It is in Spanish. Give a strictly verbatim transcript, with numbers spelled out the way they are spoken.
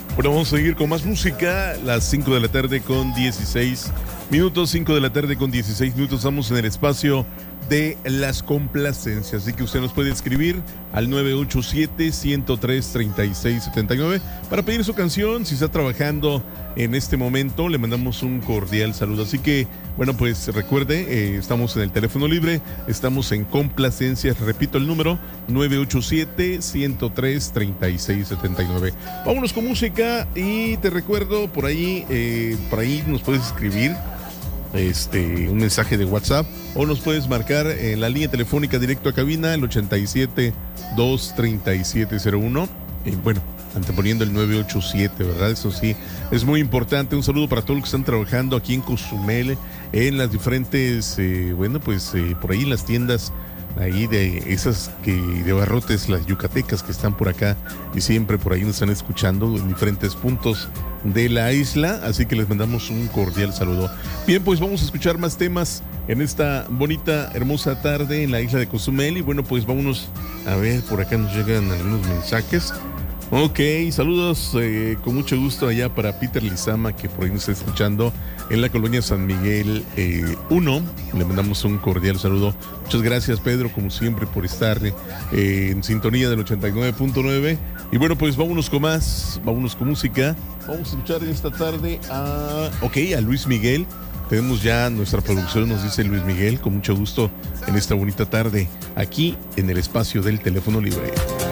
Bueno, vamos a seguir con más música. Las cinco de la tarde con dieciséis minutos. cinco de la tarde con dieciséis minutos. Estamos en el espacio de las complacencias. Así que usted nos puede escribir al nueve ocho siete, uno cero tres, tres seis siete nueve para pedir su canción. Si está trabajando en este momento, le mandamos un cordial saludo. Así que, bueno, pues recuerde, eh, estamos en el teléfono libre, estamos en complacencias. Repito el número, nueve ocho siete, uno cero tres, tres seis siete nueve. Vámonos con música y te recuerdo, por ahí, eh, por ahí nos puedes escribir Este, un mensaje de WhatsApp o nos puedes marcar en la línea telefónica directo a cabina, el ochenta y siete, dos treinta y siete cero uno. Eh, bueno, anteponiendo el nueve ocho siete, ¿verdad? Eso sí, es muy importante. Un saludo para todos los que están trabajando aquí en Cozumel, en las diferentes, eh, bueno, pues eh, por ahí las tiendas ahí de esas que de barrotes, las yucatecas que están por acá y siempre por ahí nos están escuchando en diferentes puntos de la isla, así que les mandamos un cordial saludo. Bien, pues vamos a escuchar más temas en esta bonita, hermosa tarde en la isla de Cozumel y bueno, pues vámonos a ver, por acá nos llegan algunos mensajes. Ok, saludos eh, con mucho gusto allá para Peter Lizama, que por ahí nos está escuchando en la colonia San Miguel eh, uno. Le mandamos un cordial saludo. Muchas gracias, Pedro, como siempre, por estar eh, en sintonía del ochenta y nueve punto nueve. Y bueno, pues vámonos con más, vámonos con música. Vamos a escuchar esta tarde a, ok, a Luis Miguel. Tenemos ya nuestra producción, nos dice Luis Miguel, con mucho gusto en esta bonita tarde, aquí en el espacio del teléfono libre.